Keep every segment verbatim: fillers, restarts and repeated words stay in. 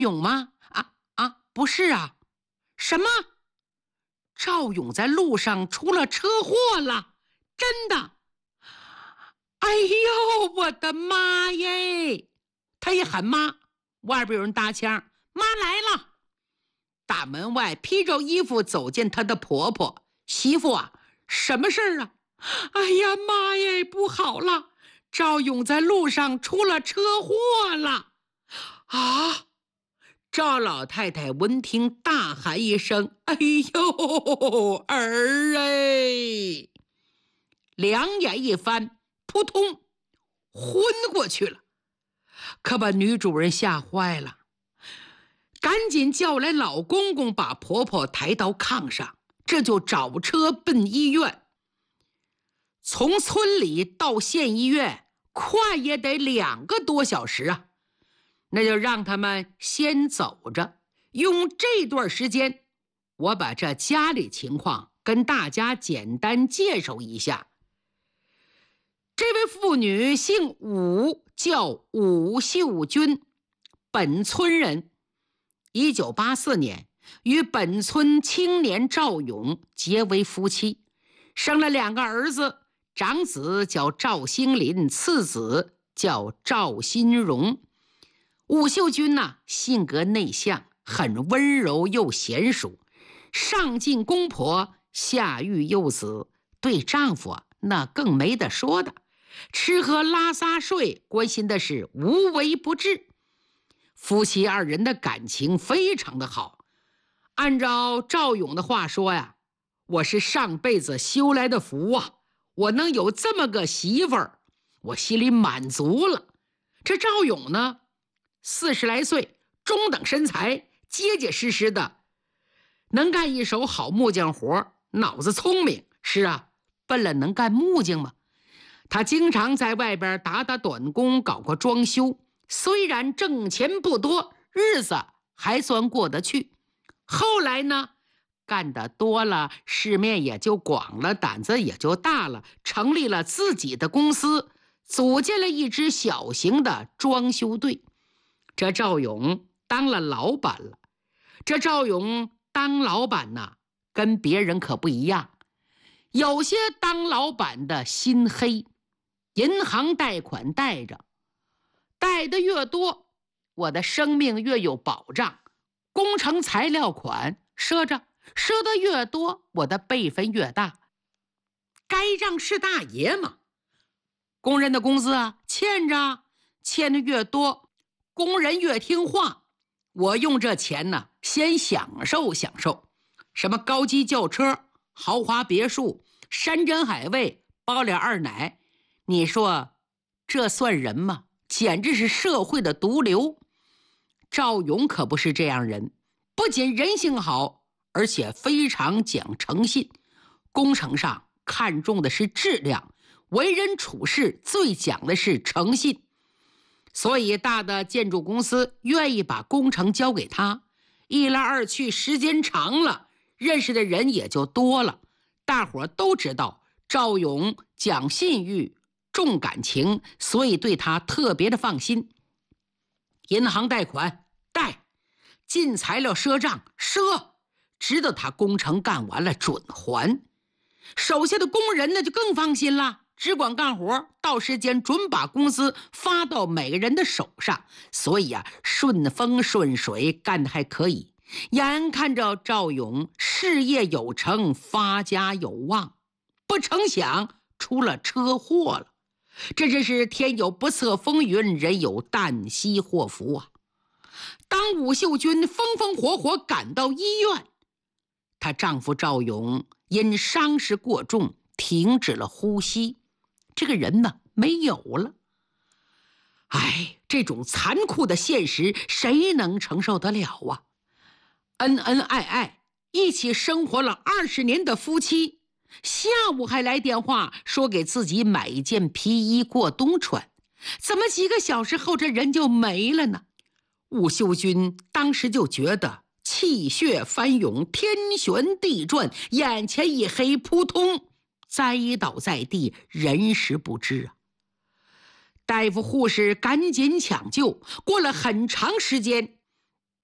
勇吗？啊啊，不是啊。什么？赵勇在路上出了车祸了？真的？哎呦，我的妈耶！他一喊妈，外边有人搭腔，妈来了。大门外披着衣服走进她的婆婆，媳妇啊，什么事儿啊？哎呀妈呀，不好了，赵勇在路上出了车祸了啊！赵老太太闻听大喊一声，哎呦，儿哎！两眼一翻，扑通昏过去了，可把女主人吓坏了，赶紧叫来老公公，把婆婆抬到炕上，这就找车奔医院。从村里到县医院快也得两个多小时啊，那就让他们先走着，用这段时间我把这家里情况跟大家简单介绍一下。这位妇女姓武，叫武秀君，本村人。一九八四年与本村青年赵勇结为夫妻，生了两个儿子，长子叫赵兴林，次子叫赵新荣。武秀君呢、啊，性格内向，很温柔又娴熟，上进公婆，下育幼子，对丈夫啊那更没得说的，吃喝拉撒睡关心的是无微不至。夫妻二人的感情非常的好，按照赵勇的话说呀，我是上辈子修来的福啊，我能有这么个媳妇儿，我心里满足了。这赵勇呢，四十来岁，中等身材，结结实实的，能干一手好木匠活，脑子聪明。是啊，笨了能干木匠吗？他经常在外边打打短工，搞个装修，虽然挣钱不多，日子还算过得去。后来呢，干得多了，世面也就广了，胆子也就大了，成立了自己的公司，组建了一支小型的装修队。这赵勇当了老板了。这赵勇当老板呢，跟别人可不一样，有些当老板的心黑，银行贷款贷着，贷的越多，我的生命越有保障；工程材料款赊着，赊的越多，我的辈分越大。该账是大爷嘛，工人的工资啊，欠着，欠的越多，工人越听话，我用这钱呢，先享受享受，什么高级轿车、豪华别墅、山珍海味、包脸二奶，你说这算人吗？简直是社会的毒瘤。赵勇可不是这样人，不仅人性好，而且非常讲诚信。工程上看重的是质量，为人处事最讲的是诚信。所以大的建筑公司愿意把工程交给他，一来二去，时间长了，认识的人也就多了，大伙都知道赵勇讲信誉，重感情，所以对他特别的放心。银行贷款贷，进材料赊账赊，直到他工程干完了准还。手下的工人呢就更放心了，只管干活，到时间准把工资发到每个人的手上，所以啊，顺风顺水，干得还可以。眼看着赵勇事业有成，发家有望，不成想出了车祸了。这真是天有不测风云，人有旦夕祸福啊！当武秀君风风火火赶到医院，她丈夫赵勇因伤势过重，停止了呼吸，这个人呢没有了。哎，这种残酷的现实，谁能承受得了啊？恩恩爱爱，一起生活了二十年的夫妻，下午还来电话说给自己买一件皮衣过冬穿，怎么几个小时后这人就没了呢？武秀君当时就觉得气血翻涌，天旋地转，眼前一黑，扑通栽倒在地，人事不知啊！大夫护士赶紧抢救，过了很长时间，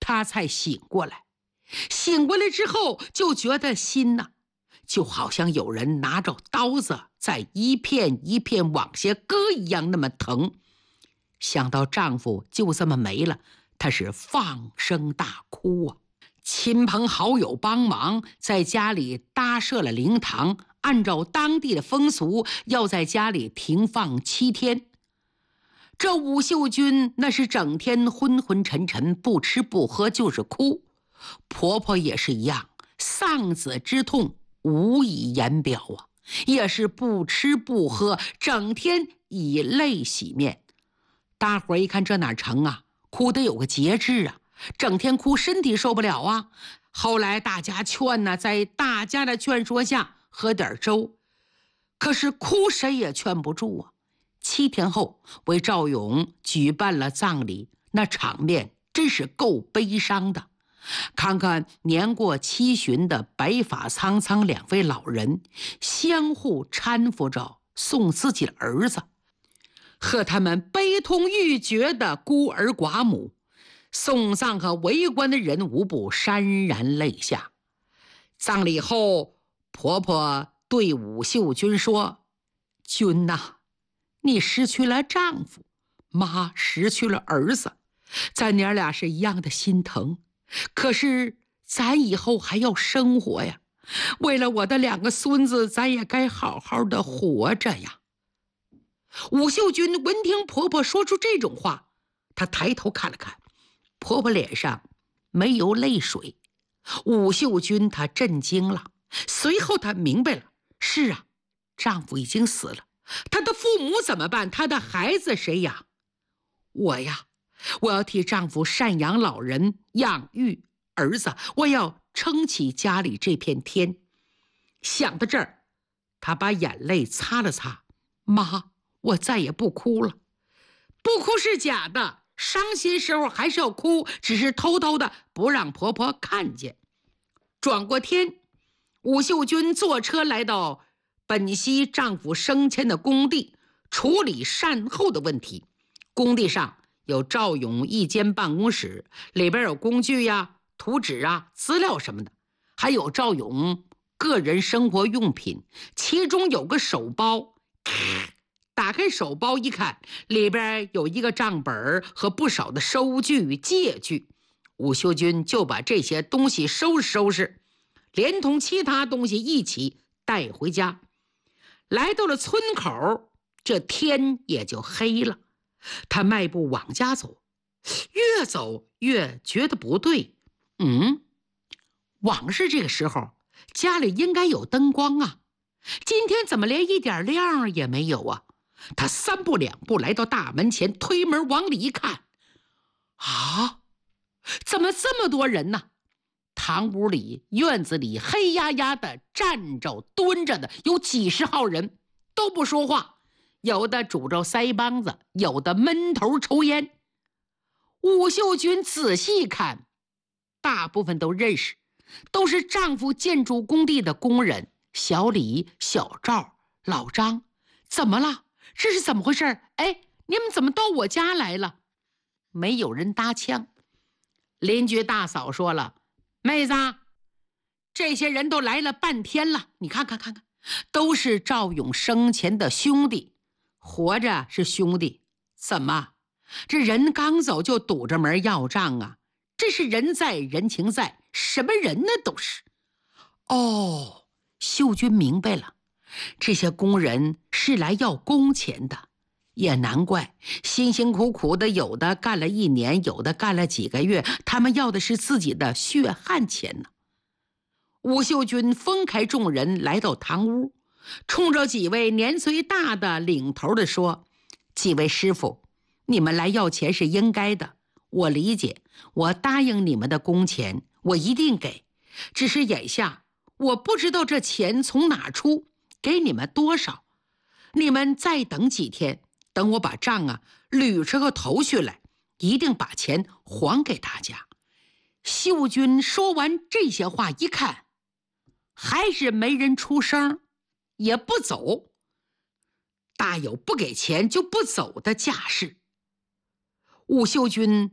他才醒过来。醒过来之后，就觉得心呐、啊，就好像有人拿着刀子在一片一片往下割一样，那么疼。想到丈夫就这么没了，她是放声大哭啊！亲朋好友帮忙，在家里搭设了灵堂，按照当地的风俗，要在家里停放七天。这武秀君那是整天昏昏沉沉，不吃不喝就是哭。婆婆也是一样，丧子之痛无以言表啊，也是不吃不喝，整天以泪洗面。大伙儿一看这哪成啊，哭得有个节制啊，整天哭身体受不了啊。后来大家劝呢，在大家的劝说下喝点粥，可是哭谁也劝不住啊。七天后为赵勇举办了葬礼，那场面真是够悲伤的。看看年过七旬的白发苍苍两位老人，相互搀扶着送自己的儿子，和他们悲痛欲绝的孤儿寡母。送葬和围观的人无不潸然泪下。葬礼后，婆婆对武秀君说：“君呐，你失去了丈夫，妈失去了儿子，咱娘俩是一样的心疼。可是咱以后还要生活呀，为了我的两个孙子，咱也该好好的活着呀。”武秀君闻听婆婆说出这种话，她抬头看了看，婆婆脸上没有泪水。武秀君她震惊了，随后她明白了，是啊，丈夫已经死了，她的父母怎么办？她的孩子谁养？我呀，我要替丈夫赡养老人，养育儿子，我要撑起家里这片天。想到这儿，她把眼泪擦了擦，妈，我再也不哭了。不哭是假的，伤心时候还是要哭，只是偷偷的不让婆婆看见。转过天，武秀君坐车来到本溪丈夫升迁的工地，处理善后的问题。工地上有赵勇一间办公室，里边有工具呀、图纸啊、资料什么的，还有赵勇个人生活用品，其中有个手包。打开手包一看，里边有一个账本和不少的收据借据。武秀君就把这些东西收拾收拾，连同其他东西一起带回家。来到了村口，这天也就黑了。他迈步往家走，越走越觉得不对。嗯，往日这个时候家里应该有灯光啊，今天怎么连一点亮也没有啊？他三步两步来到大门前，推门往里一看，啊，怎么这么多人呢？堂屋里、院子里黑压压的站着蹲着的有几十号人，都不说话，有的拄着腮帮子，有的闷头抽烟。武秀君仔细看，大部分都认识，都是丈夫建筑工地的工人，小李、小赵、老张。怎么了？这是怎么回事？哎，你们怎么到我家来了？没有人搭腔。邻居大嫂说了：“妹子，这些人都来了半天了，你看看看看，都是赵勇生前的兄弟，活着是兄弟，怎么这人刚走就堵着门要账啊？这是人在人情在，什么人呢都是。”哦，秀君明白了，这些工人是来要工钱的，也难怪，辛辛苦苦的，有的干了一年，有的干了几个月，他们要的是自己的血汗钱呢。武秀君分开众人来到堂屋，冲着几位年岁大的领头的说：“几位师傅，你们来要钱是应该的，我理解，我答应你们的工钱，我一定给，只是眼下我不知道这钱从哪出，给你们多少，你们再等几天，等我把账啊捋出个头绪来，一定把钱还给大家。”秀君说完这些话，一看还是没人出声，也不走，大有不给钱就不走的架势。武秀君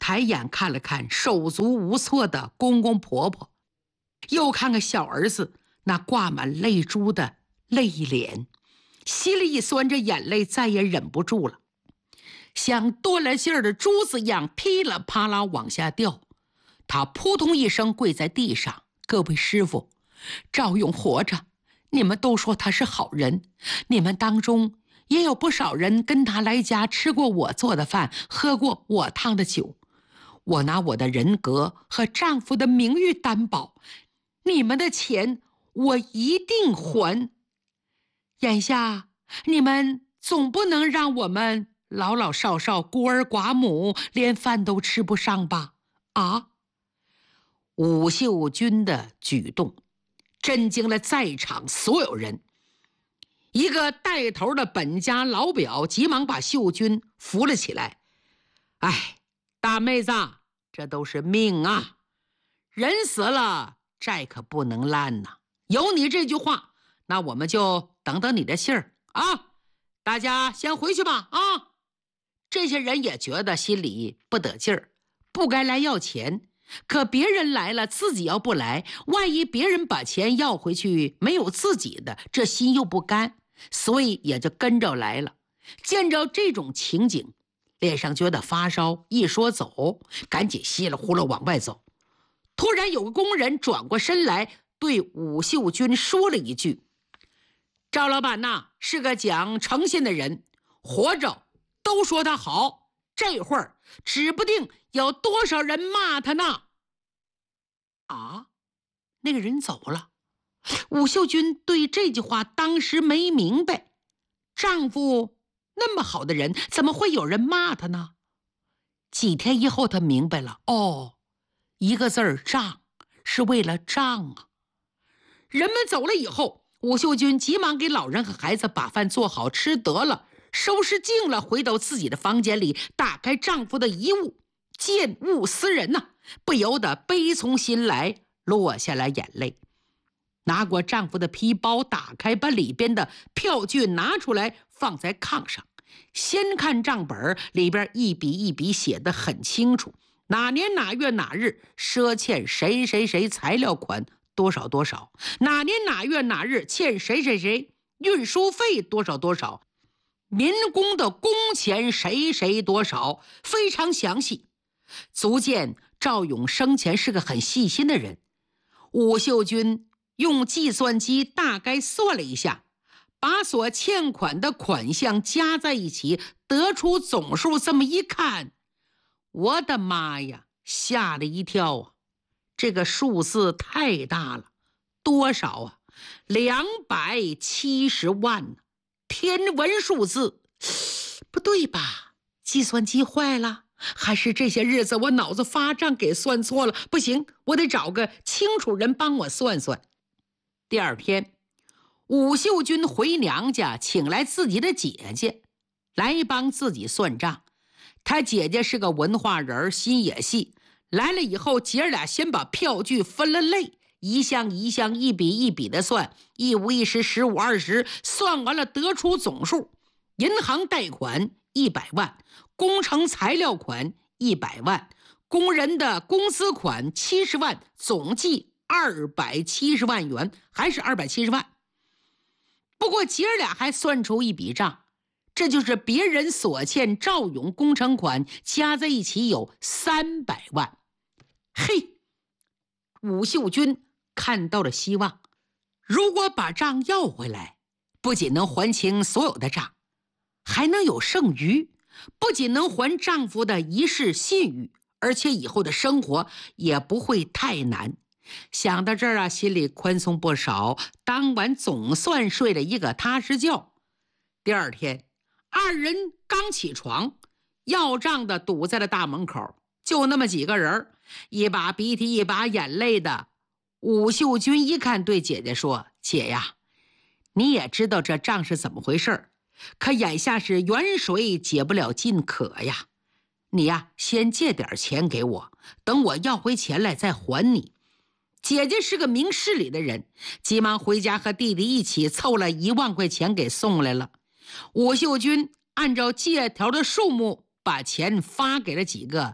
抬眼看了看手足无措的公公婆婆，又看看小儿子那挂满泪珠的泪脸，心里一酸，这眼泪再也忍不住了，像断了线的珠子一样噼里啪啦往下掉。他扑通一声跪在地上：“各位师傅，赵勇活着，你们都说他是好人，你们当中也有不少人跟他来家吃过我做的饭，喝过我烫的酒。我拿我的人格和丈夫的名誉担保，你们的钱我一定还。眼下你们总不能让我们老老少少孤儿寡母连饭都吃不上吧？啊！”武秀君的举动震惊了在场所有人。一个带头的本家老表急忙把秀君扶了起来：“哎，大妹子，这都是命啊，人死了债可不能烂呐。有你这句话，那我们就等等你的信儿啊！大家先回去吧啊！”这些人也觉得心里不得劲儿，不该来要钱，可别人来了，自己要不来，万一别人把钱要回去没有自己的，这心又不甘，所以也就跟着来了。见着这种情景，脸上觉得发烧，一说走，赶紧稀里呼噜往外走。突然有个工人转过身来，对武秀君说了一句：“赵老板呐，是个讲诚信的人，活着都说他好，这会儿指不定有多少人骂他呢。”啊，那个人走了。武秀君对这句话当时没明白，丈夫那么好的人，怎么会有人骂他呢？几天以后，他明白了，哦，一个字儿账，是为了账啊。人们走了以后，武秀君急忙给老人和孩子把饭做好吃得了，收拾净了，回到自己的房间里，打开丈夫的遗物，见物思人呐、啊，不由得悲从心来，落下了眼泪。拿过丈夫的皮包，打开，把里边的票据拿出来，放在炕上。先看账本，里边一笔一笔写得很清楚，哪年哪月哪日赊欠谁谁谁材料款多少多少，哪年哪月哪日欠谁谁谁运输费多少多少，民工的工钱谁谁多少，非常详细，足见赵勇生前是个很细心的人。武秀君用计算机大概算了一下，把所欠款的款项加在一起，得出总数。这么一看，我的妈呀，吓了一跳啊！这个数字太大了，多少啊？两百七十万呢！天文数字，不对吧？计算机坏了？还是这些日子我脑子发胀给算错了？不行，我得找个清楚人帮我算算。第二天，武秀君回娘家，请来自己的姐姐来帮自己算账。她姐姐是个文化人，心也细，来了以后，姐儿俩先把票据分了类，一项一项一笔一笔的算，一五一十十五二十，算完了得出总数。银行贷款一百万，工程材料款一百万，工人的工资款七十万，总计二百七十万元，还是二百七十万。不过姐儿俩还算出一笔账，这就是别人所欠赵勇工程款加在一起有三百万。嘿，武秀君看到了希望，如果把账要回来，不仅能还清所有的账，还能有剩余，不仅能还丈夫的一世信誉，而且以后的生活也不会太难。想到这儿啊，心里宽松不少，当晚总算睡了一个踏实觉。第二天，二人刚起床，要账的堵在了大门口，就那么几个人，一把鼻涕一把眼泪的。武秀君一看，对姐姐说：“姐呀，你也知道这账是怎么回事，可眼下是远水解不了近渴呀。你呀，先借点钱给我，等我要回钱来再还你。”姐姐是个明事理的人，急忙回家和弟弟一起凑了一万块钱给送来了。武秀君按照借条的数目把钱发给了几个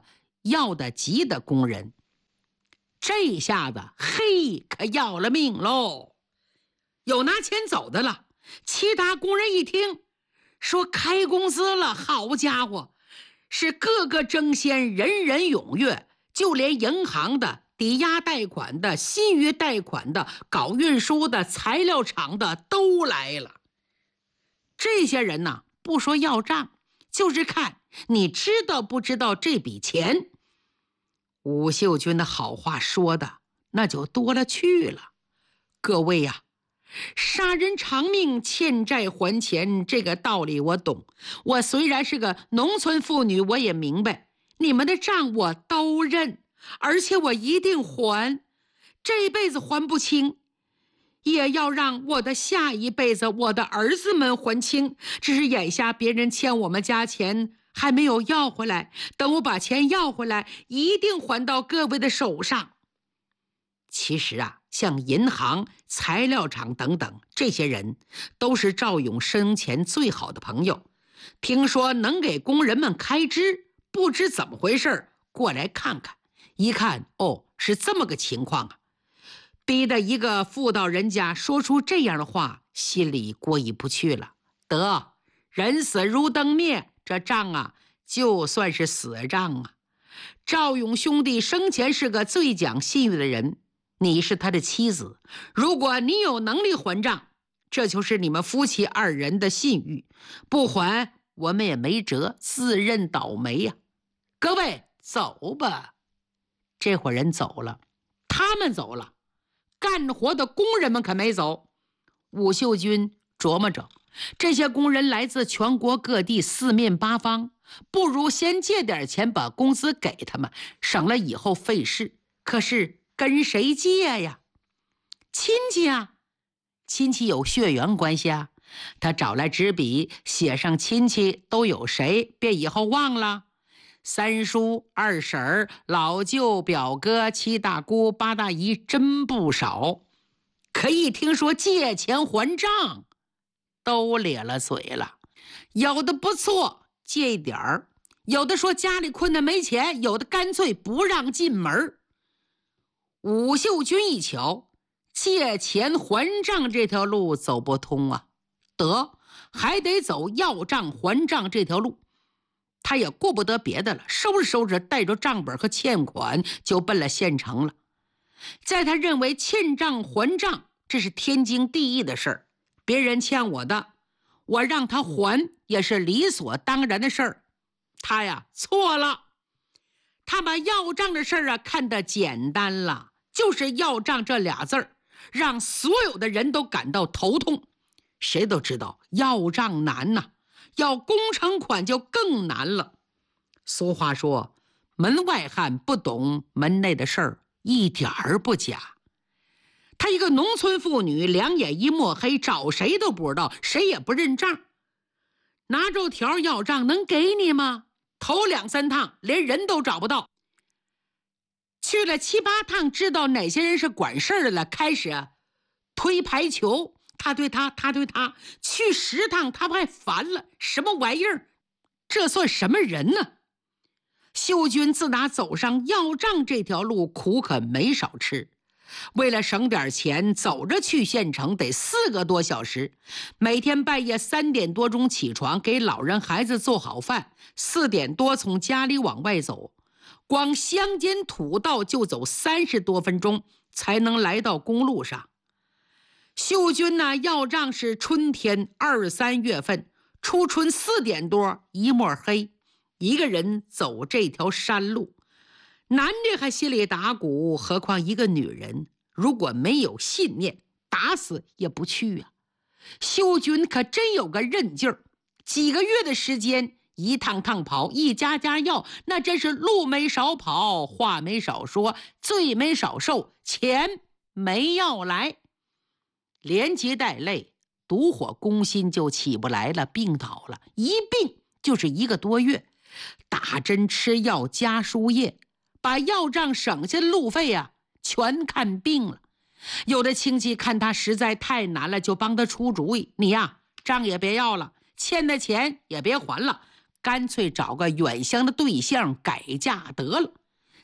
要得急的工人。这下子嘿可要了命喽！有拿钱走的了，其他工人一听说开公司了，好家伙，是个个争先，人人踊跃，就连银行的、抵押贷款的、信誉贷款的、搞运输的、材料厂的都来了。这些人呢，不说要账，就是看你知道不知道这笔钱。武秀君的好话说的那就多了去了。各位呀、啊，杀人偿命，欠债还钱，这个道理我懂。我虽然是个农村妇女，我也明白，你们的账我都认，而且我一定还。这辈子还不清，也要让我的下一辈子，我的儿子们还清。只是眼下别人欠我们家钱还没有要回来，等我把钱要回来，一定还到各位的手上。其实啊，像银行、材料厂等等，这些人都是赵勇生前最好的朋友。听说能给工人们开支，不知怎么回事，过来看看。一看，哦，是这么个情况啊！逼得一个妇道人家说出这样的话，心里过意不去了。得，人死如灯灭，这账啊，就算是死账啊。赵勇兄弟生前是个最讲信誉的人，你是他的妻子，如果你有能力还账，这就是你们夫妻二人的信誉，不还我们也没辙，自认倒霉呀、啊。各位走吧。这伙人走了，他们走了，干活的工人们可没走。武秀君琢磨着，这些工人来自全国各地，四面八方，不如先借点钱把工资给他们，省了以后费事。可是跟谁借呀？亲戚啊，亲戚有血缘关系啊。他找来纸笔，写上亲戚都有谁，别以后忘了。三叔、二婶儿、老舅、表哥、七大姑、八大姨，真不少。可一听说借钱还账，都咧了嘴了。有的不错，借一点儿；有的说家里困难没钱；有的干脆不让进门。武秀君一瞧，借钱还账这条路走不通啊，得还得走要账还账这条路。他也顾不得别的了，收拾收拾，带着账本和欠款就奔了县城了。在他认为欠账还账这是天经地义的事儿，别人欠我的，我让他还也是理所当然的事儿。他呀错了，他把要账的事儿啊看得简单了，就是要账这俩字儿，让所有的人都感到头痛。谁都知道要账难呐、啊，要工程款就更难了。俗话说，门外汉不懂门内的事儿，一点儿不假。她一个农村妇女，两眼一抹黑，找谁都不知道，谁也不认账。拿着条要账能给你吗？头两三趟连人都找不到，去了七八趟，知道哪些人是管事儿的了，开始推排球，他对他，他对他，去十趟他快烦了，什么玩意儿？这算什么人呢？秀君自打走上要账这条路，苦可没少吃。为了省点钱，走着去县城得四个多小时，每天半夜三点多钟起床，给老人孩子做好饭，四点多从家里往外走，光乡间土道就走三十多分钟才能来到公路上。秀君呢，要账是春天二三月份，初春四点多一抹黑，一个人走这条山路，男的还心里打鼓，何况一个女人，如果没有信念，打死也不去啊。秀君可真有个韧劲儿，几个月的时间，一趟趟跑，一家家要，那真是路没少跑，话没少说，罪没少受，钱没要来。连接带累，独火攻心就起不来了，病倒了，一病就是一个多月，打针吃药加输液，把药账省下的路费啊全看病了。有的亲戚看他实在太难了，就帮他出主意，你呀账也别要了，欠的钱也别还了，干脆找个远乡的对象改嫁得了。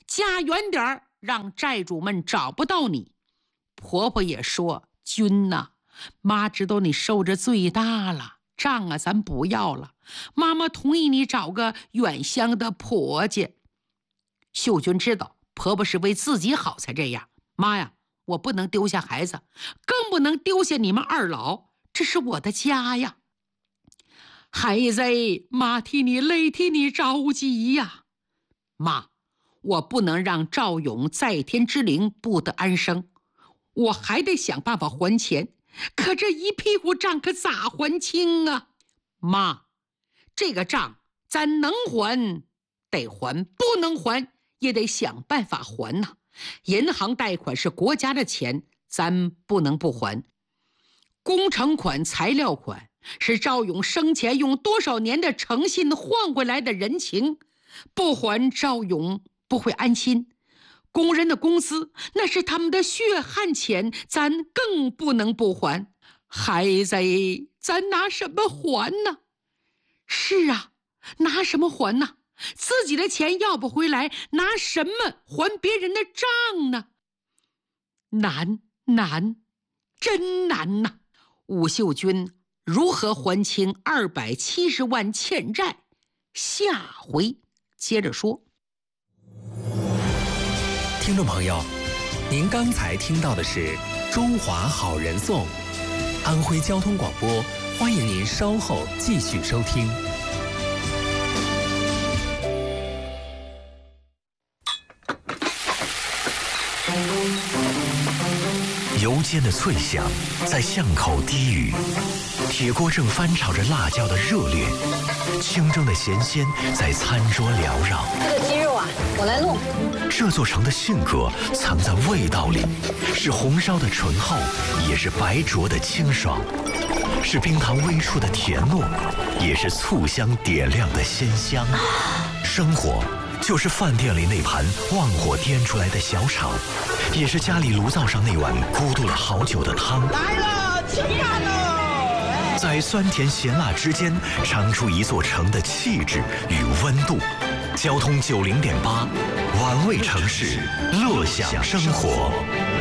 家远点儿，让债主们找不到你。婆婆也说，君呐，妈知道你受着罪大了，账啊咱不要了，妈妈同意你找个远乡的婆家。秀君知道婆婆是为自己好才这样，妈呀，我不能丢下孩子，更不能丢下你们二老，这是我的家呀。孩子，妈替你累，替你着急呀。妈，我不能让赵勇在天之灵不得安生，我还得想办法还钱，可这一屁股账可咋还清啊？妈，这个账咱能还得还，不能还也得想办法还呐。银行贷款是国家的钱，咱不能不还。工程款、材料款是赵勇生前用多少年的诚信换回来的人情，不还赵勇不会安心。工人的工资那是他们的血汗钱，咱更不能不还。孩子，咱拿什么还呢？是啊，拿什么还呢？自己的钱要不回来，拿什么还别人的账呢？难难，真难呐！武秀君如何还清二百七十万欠债？下回接着说。 听众朋友，您刚才听到的是《中华好人颂》，安徽交通广播，欢迎您稍后继续收听。 油煎的脆响在巷口低语，铁锅正翻炒着辣椒的热烈，清蒸的咸鲜在餐桌缭绕。 这个鸡肉啊，我来弄。 这座城的性格藏在味道里，是红烧的醇厚，也是白灼的清爽，是冰糖微出的甜糯，也是醋香点亮的鲜香。生活就是饭店里那盘旺火颠出来的小炒，也是家里炉灶上那碗咕嘟了好久的汤。 来了，吃饭喽！ 在酸甜咸辣之间，尝出一座城的气质与温度。交通九零点八，玩味城市，乐享生活。